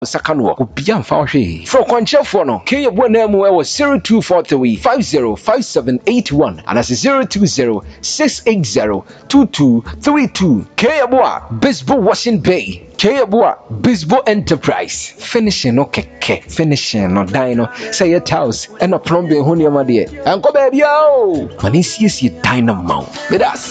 sakano obia mfa hwe for kwanchefo no ke yebo na mu e 0243 505781 and that's 020-680-2232 ke yebo a Bisbo Washing Bay Kayabua Bisbo Enterprise finishing no keke finishing no dino say your house and a plumbing honey my dear and go baby yo manisi dynamo with us.